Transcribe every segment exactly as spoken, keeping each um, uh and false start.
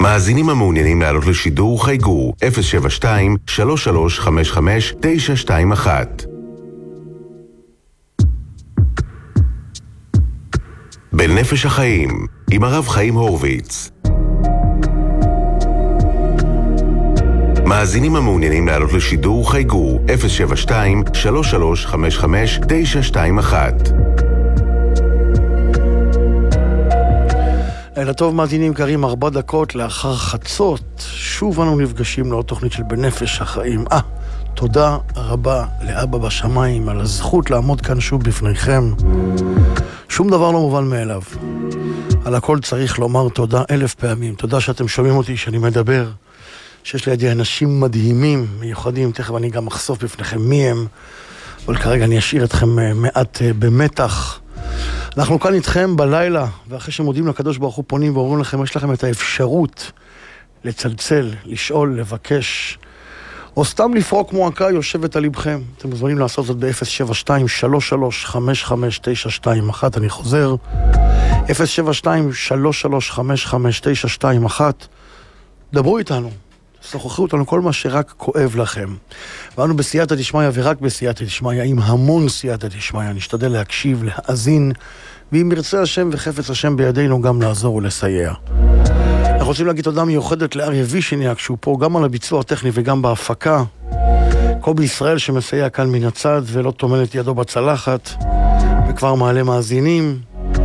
מאזינים המעוניינים לעלות לשידור חייגו אפס שבע שתיים שלוש שלוש חמש חמש תשע שתיים אחת. בנפש החיים עם הרב חיים הורוביץ. מאזינים המעוניינים לעלות לשידור חייגו אפס שבע שתיים שלוש שלוש חמש חמש תשע שתיים אחת. לילה טוב מאזינים קרים, ארבע דקות לאחר חצות שוב אנו נפגשים לעוד תוכנית של בנפש החיים. אה, תודה רבה לאבא בשמיים על הזכות לעמוד כאן שוב בפניכם. שום דבר לא מובן מאליו, על הכל צריך לומר תודה אלף פעמים. תודה שאתם שומעים אותי, שאני מדבר, שיש לידי אנשים מדהימים, מיוחדים. תכף אני גם אחשוף בפניכם מי הם, אבל כרגע אני אשאיר אתכם מעט במתח. אנחנו כאן איתכם בלילה, ואחרי שמודים לקדוש ברוך הוא פונים ואומרים לכם, יש לכם את האפשרות לצלצל, לשאול, לבקש, או סתם לפרוק מועקה יושבת על לבכם. אתם מוזמנים לעשות זאת ב-אפס שבע שתיים שלוש שלוש חמש חמש תשע שתיים אחת. אני חוזר, אפס שבע שתיים שלוש שלוש חמש חמש תשע שתיים אחת. דברו איתנו, שוחחו אותנו כל מה שרק כואב לכם. ואנו בסייעתא דשמיא, ורק בסייעתא דשמיא, עם המון סייעתא דשמיא. נשתדל להקשיב, להאזין, ואם ירצה השם וחפץ השם בידינו גם לעזור ולסייע. אנחנו רוצים להגיד תודה מיוחדת לאריה וישניאק, שהוא פה גם על הביצוע הטכני וגם בהפקה. קובי ישראל שמסייע כאן מן הצד ולא תומל את ידו בצלחת, וכבר מעלה מאזינים.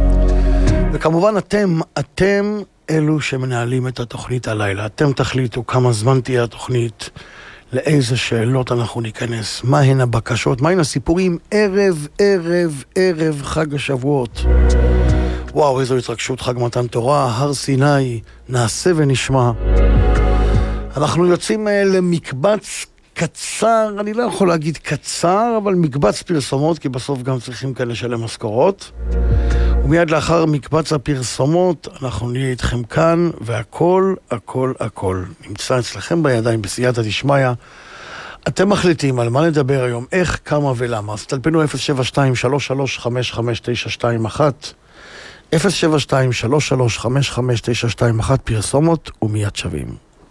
וכמובן אתם, אתם אלו שמנהלים את התוכנית הלילה. אתם תחליטו כמה זמן תהיה התוכנית, לאיזה שאלות אנחנו ניכנס, מהן הבקשות, מהן הסיפורים, ערב, ערב, ערב חג השבועות. וואו, איזו התרגשות, חג מתן תורה, הר סיני, נעשה ונשמע. אנחנו יוצאים למקבץ קצר, אני לא יכול להגיד קצר, אבל מקבץ פרסומות, כי בסוף גם צריכים כאן לשלם משכורות. ומיד לאחר מקבץ הפרסומות, אנחנו נהיה איתכם כאן, והכל, הכל, הכל נמצא אצלכם בידיים, בסייעתא דשמיא. אתם מחליטים על מה נדבר היום, איך, כמה ולמה. אז תלפנו אפס שבע שתיים שלוש שלוש חמש חמש תשע שתיים אחת, אפס שבע שתיים שלוש שלוש חמש חמש תשע שתיים אחת, פרסומות ומיד שווים.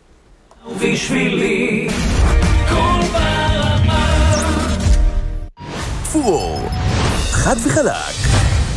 ובשבילי כל ברמה פור, חד וחלק.